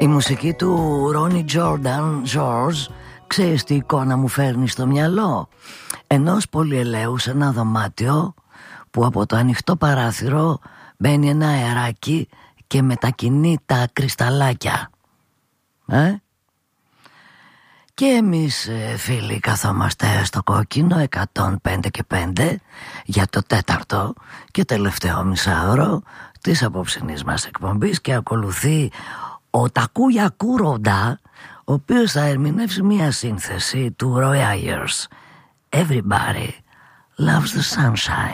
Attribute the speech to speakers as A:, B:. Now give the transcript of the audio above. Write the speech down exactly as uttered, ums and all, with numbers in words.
A: Η μουσική του Ρόνι Τζόρνταν, George, ξέρεις τι εικόνα μου φέρνει στο μυαλό? Ενός πολυελαίου σε ένα δωμάτιο που από το ανοιχτό παράθυρο μπαίνει ένα αεράκι και μετακινεί τα κρυσταλλάκια. Ε? Και εμείς φίλοι καθόμαστε στο κόκκινο εκατόν πέντε και πέντε για το τέταρτο και τελευταίο μισάωρο της απόψινής μας εκπομπής και ακολουθεί ο Τακούια Κουροντά, ο οποίος θα ερμηνεύσει μια σύνθεση του Roy Ayers. Everybody loves the sunshine.